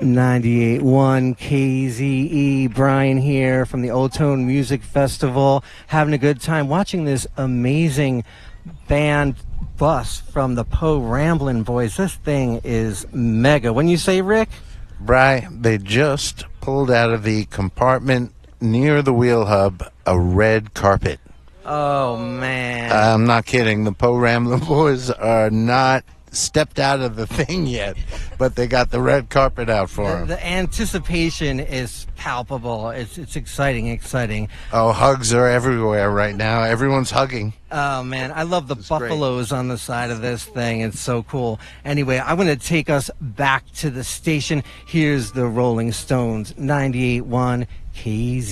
98.1 KZE. Brian here from the Old Tone Music Festival, having a good time watching this amazing band bus from the Poe Ramblin' Boys. This thing is mega. When you say, Rick? Brian, they just pulled out of the compartment near the wheel hub a red carpet. Oh, man. I'm not kidding. The Poe Ramblin' Boys are not stepped out of the thing yet, but they got the red carpet out for them. The anticipation is palpable. It's exciting. Oh, hugs are everywhere right now. Everyone's hugging. Oh, man. I love the buffaloes on the side of this thing. It's so cool. Anyway, I'm going to take us back to the station. Here's the Rolling Stones, 98.1 KZ.